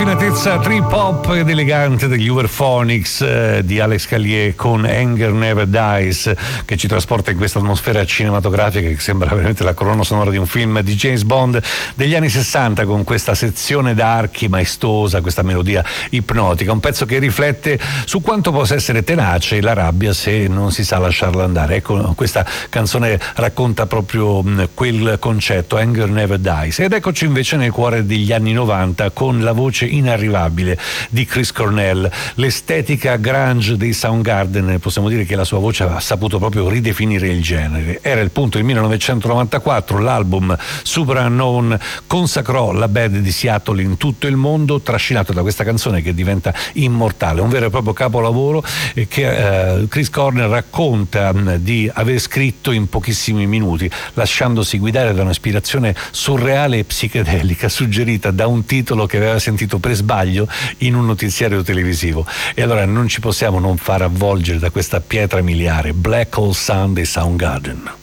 raffinatezza trip hop ed elegante degli Uberphonics di Alex Callier con Anger Never Dies, che ci trasporta in questa atmosfera cinematografica che sembra veramente la colonna sonora di un film di James Bond degli anni 60, con questa sezione d'archi maestosa, questa melodia ipnotica, un pezzo che riflette su quanto possa essere tenace la rabbia se non si sa lasciarla andare. Ecco, questa canzone racconta proprio quel concetto, Anger Never Dies. Ed eccoci invece nel cuore degli anni 90 con la voce inarrivabile di Chris Cornell, l'estetica grunge dei Soundgarden. Possiamo dire che la sua voce ha saputo proprio ridefinire il genere. Era il punto del 1994, l'album Super Unknown consacrò la band di Seattle in tutto il mondo, trascinato da questa canzone che diventa immortale, un vero e proprio capolavoro che Chris Cornell racconta di aver scritto in pochissimi minuti, lasciandosi guidare da un'ispirazione surreale e psichedelica suggerita da un titolo che aveva sentito per sbaglio in un notiziario televisivo. E allora non ci possiamo non far avvolgere da questa pietra miliare, Black Hole Sun dei Soundgarden.